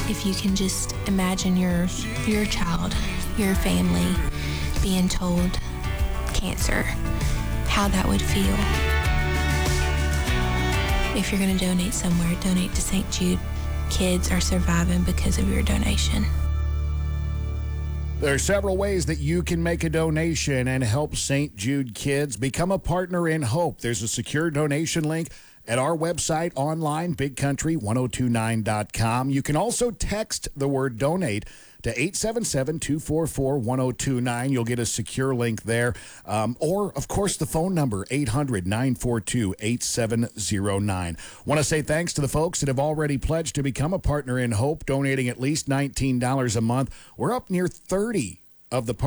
if you can just imagine your child, your family being told cancer, how that would feel. If you're going to donate somewhere, donate to St. Jude. Kids are surviving because of your donation. There are several ways that you can make a donation and help St. Jude Kids. Become a partner in hope. There's a secure donation link at our website online, bigcountry1029.com. You can also text the word donate to 877-244-1029. You'll get a secure link there. Or, of course, the phone number, 800-942-8709. Want to say thanks to the folks that have already pledged to become a partner in hope, donating at least $19 a month. We're up near 30 of the